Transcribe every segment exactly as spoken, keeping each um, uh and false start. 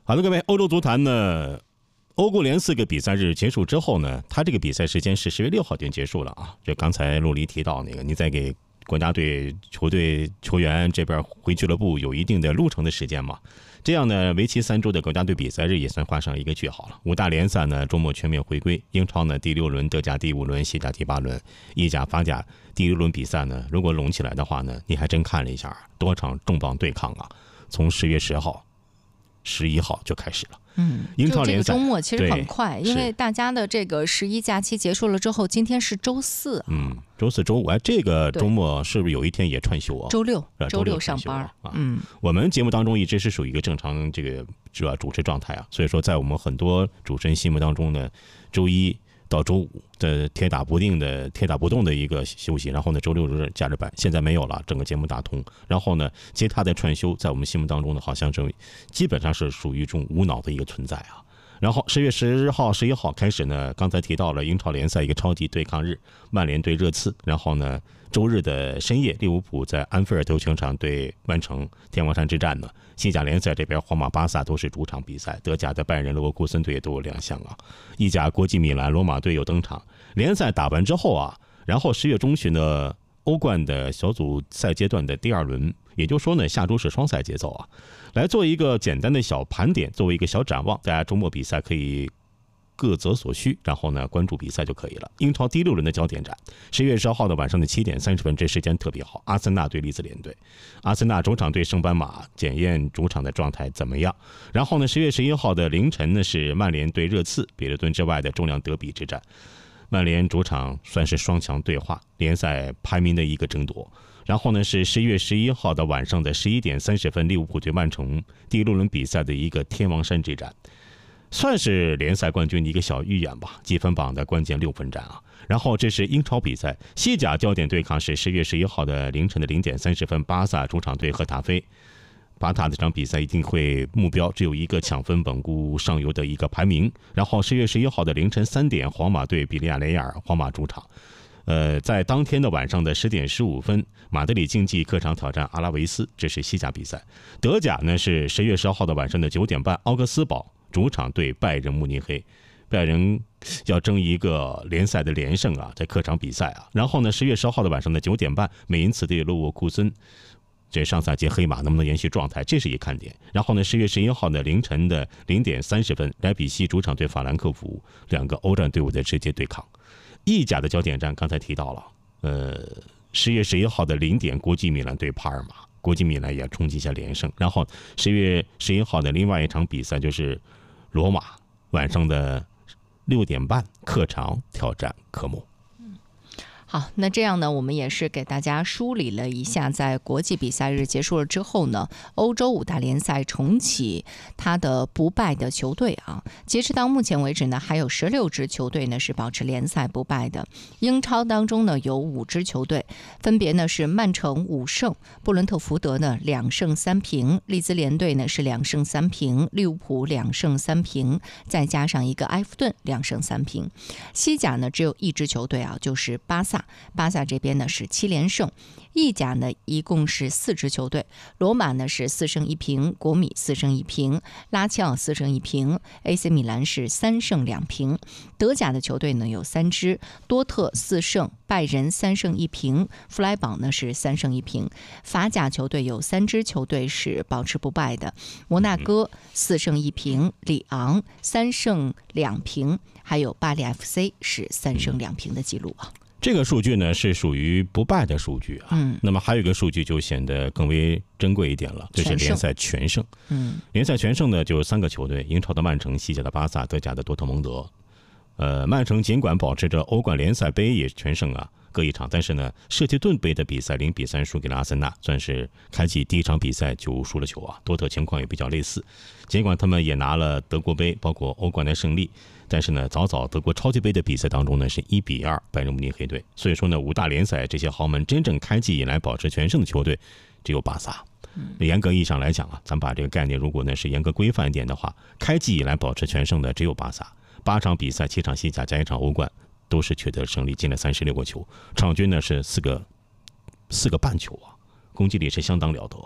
好的，各位，欧洲足坛呢，欧国联四个比赛日结束之后呢，他这个比赛时间是十月六号就结束了啊。就刚才陆离提到那个，你再给国家队、球队球员这边回俱乐部有一定的路程的时间嘛。这样呢，为期三周的国家队比赛日也算画上一个句号了。五大联赛呢，周末全面回归。英超呢，第六轮，德甲第五轮，西甲第八轮，意甲、法甲第六轮比赛呢，如果拢起来的话呢，你还真看了一下多场重磅对抗啊！从十月十号。十一号就开始了， 嗯， 英超联赛就这个周末其实很快，因为大家的这个十一假期结束了之后，今天是周四、啊， 嗯，周四周五，哎，这个周末是不是有一天也串休啊？ 周六， 周六上班啊。 嗯， 我们节目当中一直是属于一个正常这个主要主持状态啊，所以说在我们很多主持人心目当中呢，周一到周五的铁打不定的铁打不动的一个休息，然后呢周六日假日版，现在没有了，整个节目打通。然后呢，其他的串休在我们心目当中呢，好像是基本上是属于一种无脑的一个存在啊。然后十月十号、十一号开始呢，刚才提到了英超联赛一个超级对抗日，曼联对热刺。然后呢，周日的深夜，利物浦在安菲尔德球场对曼城，天王山之战呢。西甲联赛这边，皇马、巴萨都是主场比赛，德甲的拜仁、勒沃库森队也都有亮相啊。意甲国际米兰、罗马队有登场。联赛打完之后啊，然后十月中旬的欧冠的小组赛阶段的第二轮，也就是说呢，下周是双赛节奏啊。来做一个简单的小盘点，作为一个小展望，大家周末比赛可以各择所需，然后呢关注比赛就可以了。英超第六轮的焦点战，十月十号的晚上的七点三十分，这时间特别好。阿森纳对利兹联队，阿森纳主场对圣班马，检验主场的状态怎么样。然后呢，十月十一号的凌晨呢是曼联对热刺，比勒顿之外的重量德比之战。曼联主场算是双强对话，联赛排名的一个争夺。然后呢，是十月十一号的晚上的十一点三十分，利物浦对曼城第六轮比赛的一个天王山之战，算是联赛冠军的一个小预演吧，积分榜的关键六分战啊。然后这是英超比赛，西甲焦点对抗是十月十一号的凌晨的零点三十分，巴萨主场对赫塔菲。巴塔这场比赛一定会目标只有一个，抢分稳固上游的一个排名。然后十月十一号的凌晨三点，皇马对比利亚雷亚尔，皇马主场。呃，在当天的晚上的十点十五分，马德里竞技客场挑战阿拉维斯，这是西甲比赛。德甲呢是十月十号的晚上的九点半，奥格斯堡主场对拜仁慕尼黑，拜仁要争一个联赛的连胜啊，在客场比赛啊。然后呢，十月十号的晚上的九点半，美因茨对勒沃库森。这上赛季黑马能不能延续状态，这是一看点。然后呢，十月十一号的凌晨的零点三十分，莱比锡主场对法兰克福，两个欧战队伍的直接对抗。意甲的焦点战刚才提到了，呃，十月十一号的零点，国际米兰对帕尔马，国际米兰也冲击一下连胜。然后十月十一号的另外一场比赛就是罗马，晚上的六点半，客场挑战科莫。 好，那这样呢，我们也是给大家梳理了一下，在国际比赛日结束了之后呢，欧洲五大联赛重启它的不败的球队啊。截止到目前为止呢，还有十六支球队呢是保持联赛不败的。英超当中呢有五支球队，分别呢是曼城五胜，布伦特福德呢两胜三平，利兹联队呢是两胜三平，利物浦两胜三平，再加上一个埃弗顿两胜三平。西甲呢只有一支球队啊，就是巴萨。巴萨这边呢是七连胜。意甲呢一共是四支球队，罗马呢是四胜一平，国米四胜一平，拉齐奥四胜一平， A C 米兰是三胜两平。德甲的球队呢有三支，多特四胜，拜仁三胜一平，弗莱堡呢是三胜一平。法甲球队有三支球队是保持不败的，摩纳哥四胜一平，里昂三胜两平，还有巴黎 F C 是三胜两平的记录啊。 这个数据呢是属于不败的数据啊，嗯，那么还有一个数据就显得更为珍贵一点了，就是联赛全胜。嗯，联赛全胜呢就三个球队，英超的曼城、西甲的巴萨、德甲的多特蒙德。呃，曼城尽管保持着欧冠联赛杯也全胜啊，各一场，但是呢，社区盾杯的比赛零比三输给了阿森纳，算是开季第一场比赛就输了球啊。多特情况也比较类似，尽管他们也拿了德国杯，包括欧冠的胜利。但是呢，早早德国超级杯的比赛当中呢是一比二拜仁慕尼黑队，所以说呢，五大联赛这些豪门真正开季以来保持全胜的球队只有巴萨。严格意义上来讲啊，咱把这个概念如果呢是严格规范一点的话，开季以来保持全胜的只有巴萨，八场比赛七场西甲加一场欧冠都是取得胜利，进了三十六个球，场均呢是四个四个半球啊，攻击力是相当了得。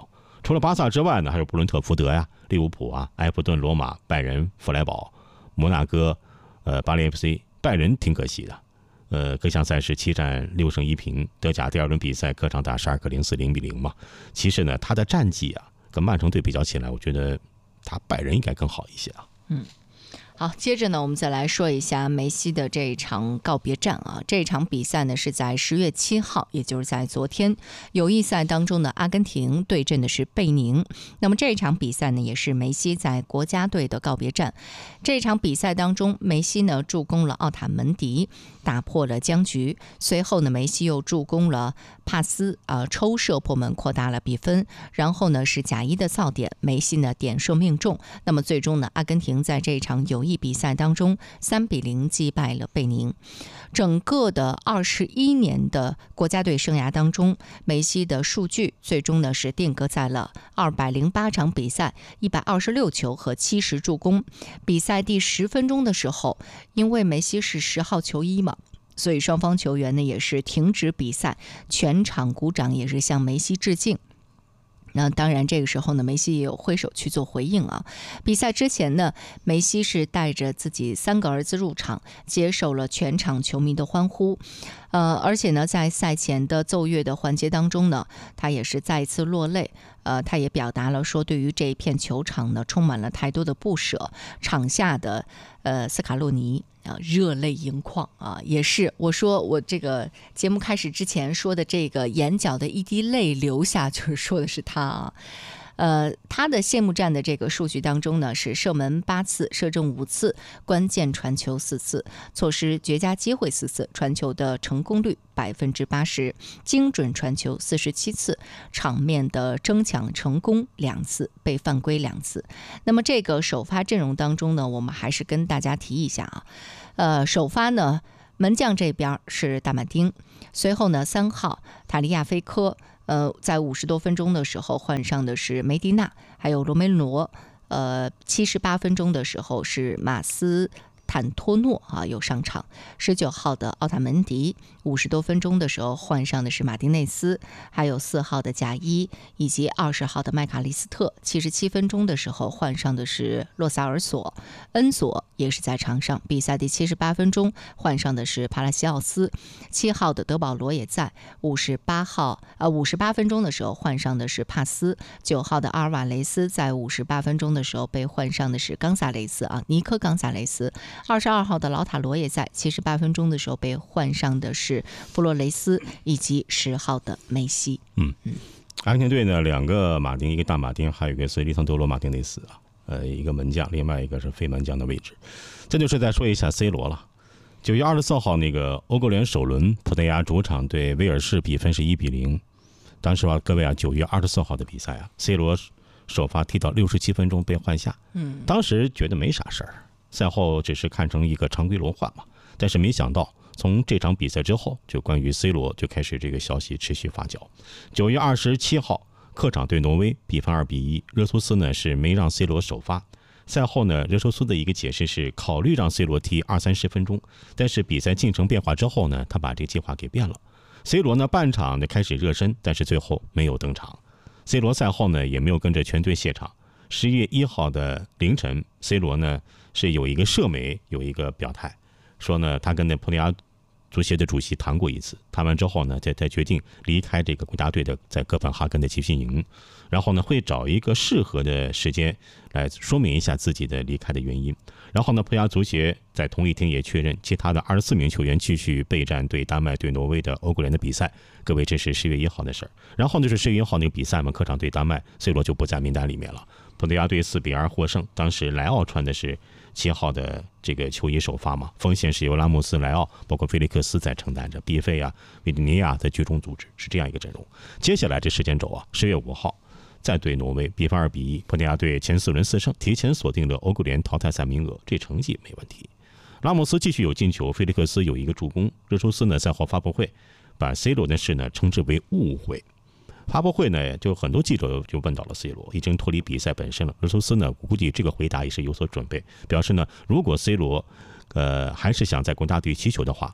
除了巴萨之外呢，还有布伦特福德呀、利物浦啊、埃弗顿、罗马、拜仁、弗莱堡、摩纳哥、呃巴黎 F C。拜仁挺可惜的，呃，各项赛事七战六胜一平，德甲第二轮比赛客场打沙尔克零四零比零嘛。其实呢，他的战绩啊，跟曼城队比较起来，我觉得他拜仁应该更好一些啊。 嗯。好，接着呢，我们再来说一下梅西的这一场告别战啊。这一场比赛呢是在十月七号，也就是在昨天，友谊赛当中的阿根廷对阵的是贝宁。那么这一场比赛呢，也是梅西在国家队的告别战。这一场比赛当中，梅西呢助攻了奥塔门迪，打破了僵局。随后呢，梅西又助攻了帕斯啊、呃，抽射破门，扩大了比分。然后呢是贾伊的造点，梅西呢点射命中。那么最终呢，阿根廷在这一场友谊比赛当中三比零击败了贝宁。整个的二十一年的国家队生涯当中，梅西的数据最终呢是定格在了二百零八场比赛、一百二十六球和七十助攻。比赛第十分钟的时候，因为梅西是十号球衣嘛，所以双方球员呢也是停止比赛，全场鼓掌，也是向梅西致敬。那当然这个时候呢，梅西也有挥手去做回应啊。比赛之前呢，梅西是带着自己三个儿子入场，接受了全场球迷的欢呼。呃，而且呢，在赛前的奏乐的环节当中呢，他也是再一次落泪。呃，他也表达了说，对于这一片球场呢，充满了太多的不舍。场下的呃斯卡洛尼啊，热泪盈眶啊，也是我说我这个节目开始之前说的这个眼角的一滴泪流下，就是说的是他啊。呃，他的谢幕战的这个数据当中呢，是射门八次，射正五次，关键传球四次，错失绝佳机会四次，传球的成功率百分之八十，精准传球四十七次，场面的争抢成功两次，被犯规两次。那么这个首发阵容当中呢，我们还是跟大家提一下啊，呃，首发呢，门将这边是大马丁，随后呢，三号塔利亚菲科。呃，在五十多分钟的时候换上的是梅迪纳，还有罗梅罗。呃，七十八分钟的时候是马斯坦托诺啊有上场。十九号的奥塔门迪，五十多分钟的时候换上的是马丁内斯，还有四号的贾伊以及二十号的麦卡利斯特。七十七分钟的时候换上的是洛萨尔索，恩索也是在场上。比赛第七十八分钟换上的是帕拉西奥斯，七号的德保罗也在。五十八号呃五十八分钟的时候换上的是帕斯，九号的阿尔瓦雷斯在五十八分钟的时候被换上的是冈萨雷斯啊，尼科冈萨雷斯。二十二号的劳塔罗也在，七十八分钟的时候被换上的是弗洛雷斯，以及十号的梅西。 嗯嗯，阿根廷队呢，两个马丁，一个大马丁，还有一个是利桑德罗马丁内斯啊，呃，一个门将，另外一个是非门将的位置。这就是再说一下 C 罗了。九月二十四号那个欧国联首轮，葡萄牙主场对威尔士，比分是一比零。当时啊，各位啊，九月二十四号的比赛啊 ，C 罗首发踢到六十七分钟被换下，嗯，当时觉得没啥事儿。赛后只是看成一个常规轮换嘛，但是没想到从这场比赛之后，就关于 C 罗就开始这个消息持续发酵。九月二十七号，客场对挪威，比分二比一，热苏斯呢是没让 C 罗首发。赛后呢，热苏斯的一个解释是考虑让 C 罗踢二三十分钟，但是比赛进程变化之后呢，他把这个计划给变了。C 罗呢半场呢开始热身，但是最后没有登场。C 罗赛后呢也没有跟着全队谢场。十月一号的凌晨 ，C 罗呢是有一个社媒有一个表态，说呢他跟那葡萄牙足协的主席谈过一次，谈完之后呢，再再决定离开这个国家队的在哥本哈根的集训营，然后呢会找一个适合的时间来说明一下自己的离开的原因。然后呢，葡萄牙足协在同一天也确认其他的二十四名球员继续备战对丹麦、对挪威的欧国联的比赛。各位，这是十月一号的事儿。然后就是十月一号那个比赛嘛，客场对丹麦 ，C 罗就不在名单里面了。葡萄牙队四比二获胜，当时莱奥穿的是七号的这个球衣首发嘛，锋线是由拉莫斯、莱奥，包括菲利克斯在承担着，毕费啊、维蒂尼亚在居中组织，是这样一个阵容。接下来这时间轴啊，十月五号再对挪威，比分二比一，葡萄牙队前四轮四胜，提前锁定了欧国联淘汰赛名额，这成绩没问题。拉莫斯继续有进球，菲利克斯有一个助攻。热苏斯呢赛后发布会把 C 罗的事呢称之为误会。发布会呢，就很多记者就问到了 C 罗，已经脱离比赛本身了。热苏斯呢，估计这个回答也是有所准备，表示呢，如果 C 罗，呃，还是想在国家队踢球的话，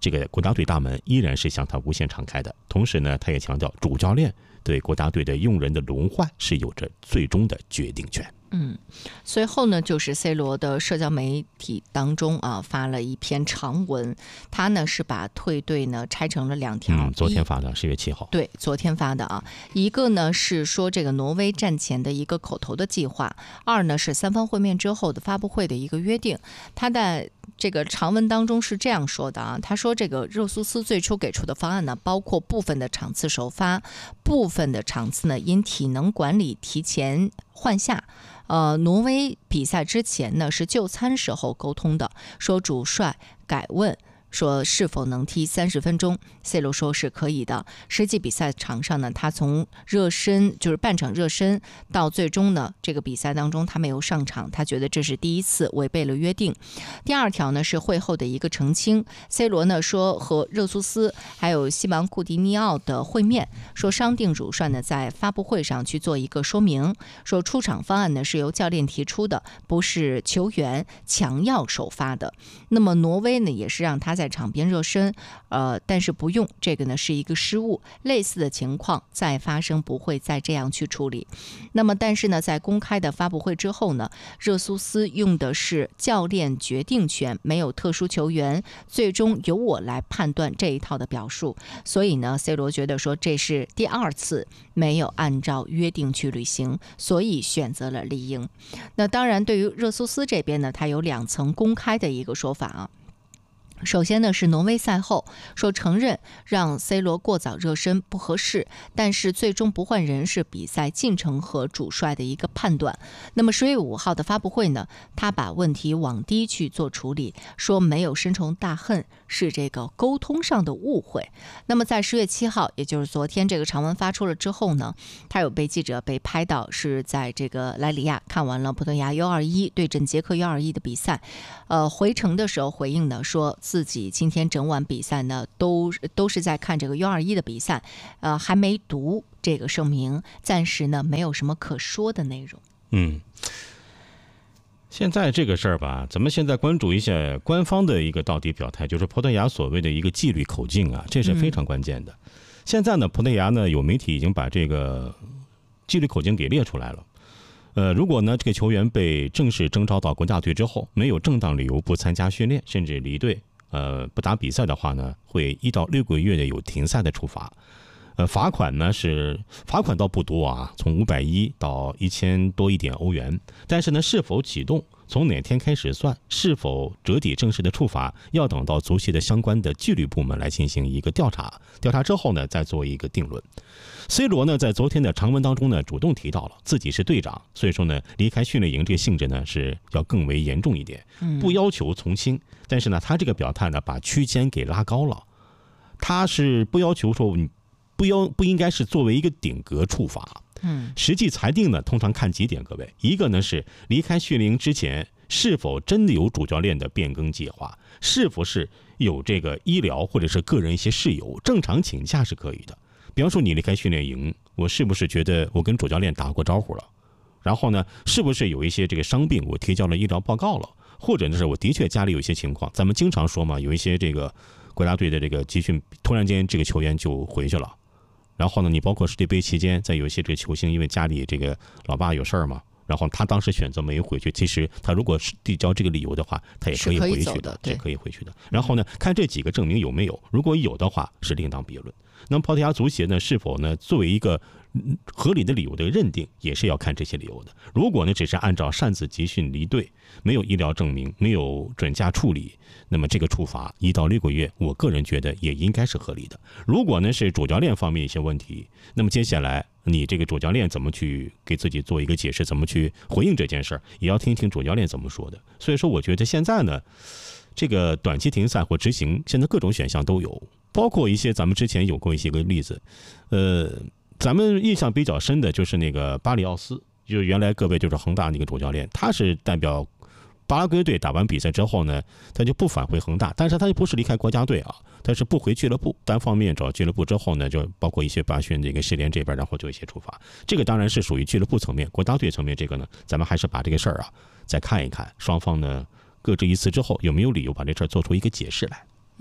这个国家队大门依然是向他无限敞开的。同时呢，他也强调主教练对国家队的用人的轮换是有着最终的决定权。 嗯，随后呢，就是 C 罗的社交媒体当中啊发了一篇长文，他呢是把退队呢拆成了两条。 嗯，昨天发的，十月七号。 对，昨天发的啊，一个呢是说这个挪威战前的一个口头的计划，二呢是三方会面之后的发布会的一个约定。他在这个长文当中是这样说的啊，他说这个热苏斯最初给出的方案呢，包括部分的场次首发，部分的场次呢因体能管理提前换下。呃，挪威比赛之前呢是就餐时候沟通的，说主帅改问说是否能踢三十分钟 ，C 罗说是可以的。实际比赛场上呢，他从热身就是半场热身到最终呢这个比赛当中他没有上场，他觉得这是第一次违背了约定。第二条呢是会后的一个澄清 ，C 罗呢说和热苏斯还有西芒库蒂尼奥的会面，说商定主帅呢在发布会上去做一个说明，说出场方案呢是由教练提出的，不是球员强要首发的。那么挪威呢也是让他在在场边热身，呃，但是不用，这个呢是一个失误，类似的情况再发生不会再这样去处理。那么但是呢在公开的发布会之后呢，热苏斯用的是教练决定权，没有特殊球员，最终由我来判断这一套的表述。所以呢 C 罗觉得说这是第二次没有按照约定去履行，所以选择了离营。那当然对于热苏斯这边呢，他有两层公开的一个说法啊。首先呢是挪威赛后说承认让 C 罗过早热身不合适，但是最终不换人是比赛进程和主帅的一个判断。那么十月五号的发布会呢，他把问题往低去做处理，说没有深仇大恨，是这个沟通上的误会。那么在十月七号，也就是昨天这个长文发出了之后呢，他有被记者被拍到是在这个莱里亚看完了葡萄牙 U 二十一 对阵捷克 U 二十一 的比赛，呃，回程的时候回应呢说自己今天整晚比赛呢都都是在看这个 U 二十一 的比赛，呃，还没读这个声明，暂时呢没有什么可说的内容。 嗯，现在这个事儿吧，咱们现在关注一下官方的一个到底表态，就是葡萄牙所谓的一个纪律口径啊，这是非常关键的。嗯、现在呢，葡萄牙呢有媒体已经把这个纪律口径给列出来了。呃，如果呢这个球员被正式征召到国家队之后，没有正当理由不参加训练，甚至离队，呃，不打比赛的话呢，会一到六个月的有停赛的处罚。呃，罚款呢是罚款倒不多啊，从五百一到一千多一点欧元。但是呢，是否启动，从哪天开始算，是否折抵正式的处罚，要等到足协的相关的纪律部门来进行一个调查。调查之后呢，再做一个定论。C 罗呢，在昨天的长文当中呢，主动提到了自己是队长，所以说呢，离开训练营这个性质呢是要更为严重一点，不要求从轻。但是呢，他这个表态呢，把区间给拉高了，他是不要求说你。不要不应该是作为一个顶格处罚，嗯，实际裁定呢，通常看几点，各位，一个呢是离开训练营之前是否真的有主教练的变更计划，是否是有这个医疗或者是个人一些事由，正常请假是可以的。比方说你离开训练营，我是不是觉得我跟主教练打过招呼了？然后呢，是不是有一些这个伤病，我提交了医疗报告了？或者呢是我的确家里有一些情况，咱们经常说嘛，有一些这个国家队的这个集训，突然间这个球员就回去了。然后呢，你包括世界杯期间，在有一些这个球星，因为家里这个老爸有事儿嘛，然后他当时选择没有回去。其实他如果是递交这个理由的话，他也可以回去的，是可以回去的。然后呢，看这几个证明有没有，如果有的话，是另当别论。那么葡萄牙足协呢，是否呢作为一个合理的理由的认定，也是要看这些理由的。如果呢只是按照擅自集训离队，没有医疗证明，没有准假处理，那么这个处罚一到六个月，我个人觉得也应该是合理的。如果呢是主教练方面一些问题，那么接下来你这个主教练怎么去给自己做一个解释，怎么去回应这件事儿，也要听一听主教练怎么说的。所以说，我觉得现在呢，这个短期停赛或执行，现在各种选项都有，包括一些咱们之前有过一些个例子，呃，咱们印象比较深的就是那个巴里奥斯，就是原来各位就是恒大那个主教练，他是代表巴拉圭队打完比赛之后呢，他就不返回恒大，但是他就不是离开国家队啊，他是不回俱乐部，单方面找俱乐部之后呢，就包括一些罢训这个世联这边，然后就一些处罚。这个当然是属于俱乐部层面，国家队层面这个呢，咱们还是把这个事儿啊再看一看，双方呢各执一词之后，有没有理由把这事儿做出一个解释来。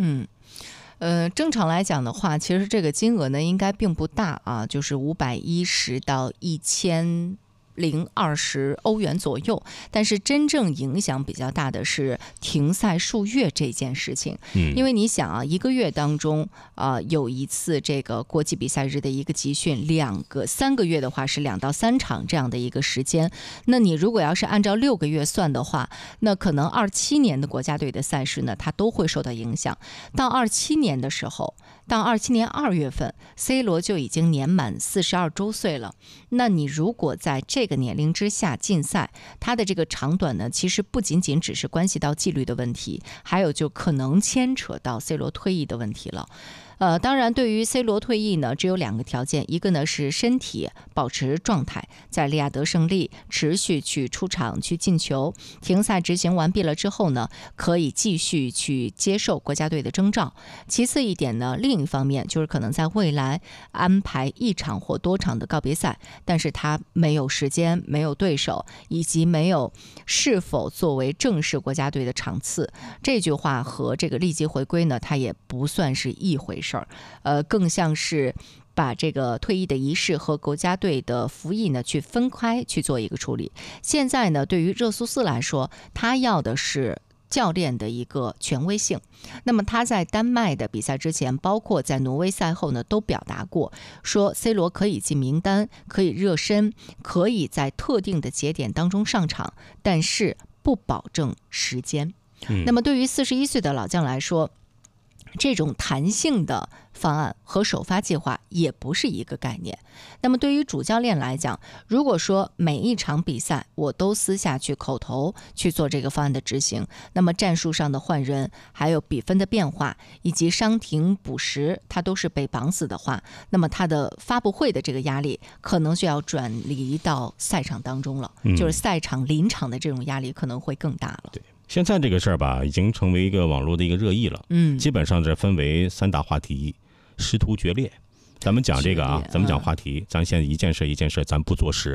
嗯。呃，正常来讲的话，其实这个金额呢应该并不大啊，就是五百一十到一千零二十欧元左右。但是真正影响比较大的是停赛数月这件事情， 嗯， 因为你想啊，一个月当中啊、呃、有一次这个国际比赛日的一个集训，两个三个月的话是两到三场这样的一个时间。那你如果要是按照六个月算的话，那可能二七年的国家队的赛事呢，它都会受到影响。到二七年的时候，到二七年二月份 ，C 罗就已经年满四十二周岁了。那你如果在这个年龄之下进赛，它的这个长短呢，其实不仅仅只是关系到纪律的问题，还有就可能牵扯到 C 罗退役的问题了。呃，当然，对于 C 罗退役呢，只有两个条件，一个呢是身体保持状态，在利雅得胜利持续去出场去进球，停赛执行完毕了之后呢，可以继续去接受国家队的征召。其次一点呢，另一方面就是可能在未来安排一场或多场的告别赛，但是他没有时间、没有对手，以及没有是否作为正式国家队的场次，这句话和这个立即回归呢，它也不算是一回事。呃，更像是把这个退役的仪式和国家队的服役呢去分开去做一个处理。现在呢，对于热苏斯来说，他要的是教练的一个权威性。那么他在丹麦的比赛之前，包括在挪威赛后呢，都表达过说 C 罗可以进名单，可以热身，可以在特定的节点当中上场，但是不保证时间。 嗯、 那么对于四十一岁的老将来说，这种弹性的方案和首发计划也不是一个概念。那么对于主教练来讲，如果说每一场比赛我都私下去口头去做这个方案的执行，那么战术上的换人，还有比分的变化，以及伤停补时，它都是被绑死的话，那么他的发布会的这个压力可能就要转移到赛场当中了， 嗯、 就是赛场临场的这种压力可能会更大了。 对。现在这个事儿吧，已经成为一个网络的一个热议了。 嗯， 基本上这分为三大话题：师徒决裂。咱们讲这个啊，咱们讲话题，咱先一件事一件事，咱不做事。